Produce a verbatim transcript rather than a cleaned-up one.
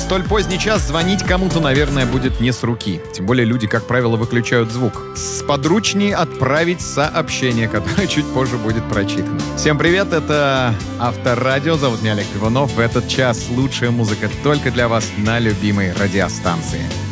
столь поздний час звонить кому-то, наверное, будет не с руки. Тем более люди, как правило, выключают звук. Сподручнее отправить сообщение, которое чуть позже будет прочитано. Всем привет, это Авторадио. Зовут меня Олег Иванов. В этот час лучшая музыка только для вас на любимой радиостанции.